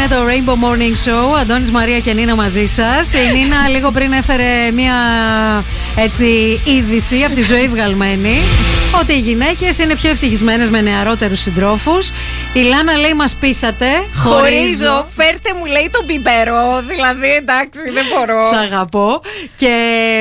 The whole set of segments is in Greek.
Είναι το Rainbow Morning Show. Αντώνης, Μαρία και Νίνα μαζί σας. Η Νίνα λίγο πριν έφερε μια είδηση από τη ζωή βγαλμένη, ότι οι γυναίκες είναι πιο ευτυχισμένες με νεαρότερους συντρόφους. Η Λάνα λέει: μας πείσατε. Χωρίζω. Φέρτε μου, λέει, τον πιπερό. Δηλαδή, εντάξει, δεν μπορώ. Σ' αγαπώ. Και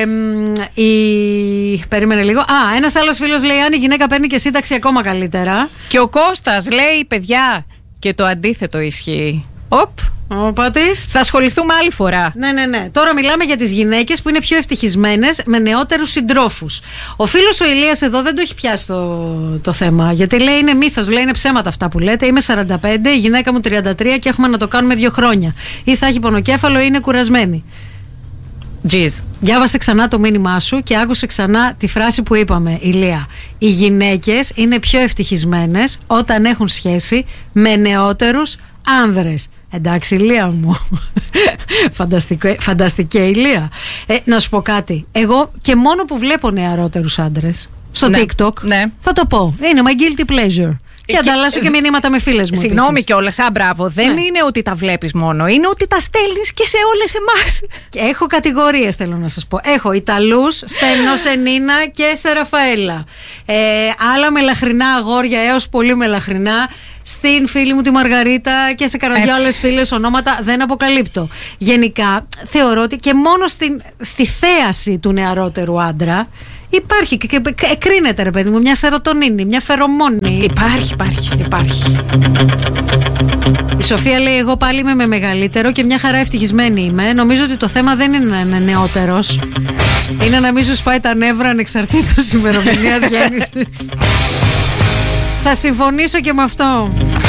περίμενε λίγο. Ένας άλλος φίλος λέει: αν η γυναίκα παίρνει και σύνταξη, ακόμα καλύτερα. Και ο Κώστας λέει: παιδιά, και το αντίθετο ισχύει. Θα ασχοληθούμε άλλη φορά. Ναι. Τώρα μιλάμε για τις γυναίκες που είναι πιο ευτυχισμένες με νεότερους συντρόφους. Ο φίλος ο Ηλίας εδώ δεν το έχει πιάσει το θέμα. Γιατί λέει είναι μύθος, λέει είναι ψέματα αυτά που λέτε. Είμαι 45, η γυναίκα μου 33 και έχουμε να το κάνουμε 2 χρόνια. Ή θα έχει πονοκέφαλο ή είναι κουρασμένη. Διάβασε ξανά το μήνυμά σου και άκουσε ξανά τη φράση που είπαμε, Ηλία. Οι γυναίκες είναι πιο ευτυχισμένες όταν έχουν σχέση με νεότερους άνδρες. Εντάξει, Ηλία μου. Φανταστική Ηλία. Να σου πω κάτι. Εγώ και μόνο που βλέπω νεαρότερους άντρες στο TikTok, θα το πω. Είναι my guilty pleasure. Και ανταλλάσσω και μηνύματα με φίλες μου. Συγγνώμη κιόλας, μπράβο. Δεν είναι ότι τα βλέπεις μόνο. Είναι ότι τα στέλνεις και σε όλες εμάς. Έχω κατηγορίες, θέλω να σας πω. Έχω Ιταλούς, στέλνω σε Νίνα και σε Ραφαέλα. Άλλα μελαχρινά αγόρια έως πολύ μελαχρινά. Στην φίλη μου τη Μαργαρίτα και σε κανένα δυο άλλες φίλες ονόματα δεν αποκαλύπτω. Γενικά θεωρώ ότι και μόνο στη θέαση του νεαρότερου άντρα υπάρχει και εκρίνεται, ρε παιδί μου, μια σερωτονίνη, μια φερομόνη. Υπάρχει. Η Σοφία λέει: εγώ πάλι είμαι με μεγαλύτερο και μια χαρά ευτυχισμένη είμαι. Νομίζω ότι το θέμα δεν είναι να είναι νεότερος. Είναι να μην σου σπάει τα νεύρα ανεξαρτήτως ημερομηνίας γέννησης. Θα συμφωνήσω και με αυτό.